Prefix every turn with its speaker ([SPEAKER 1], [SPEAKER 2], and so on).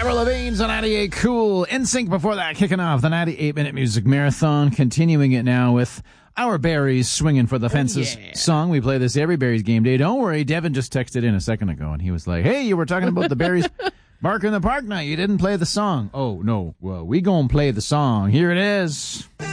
[SPEAKER 1] Avril Lavigne's on 98 Cool. NSYNC before that, kicking off the 98-minute music marathon, continuing it now with our Berries Swinging for the Fences song. We play this every Berries game day. Don't worry, Devin just texted in a second ago, and he was like, hey, you were talking about the Berries Bark in the Park night. You didn't play the song. Oh, no. Well, we gonna play the song. Here it is.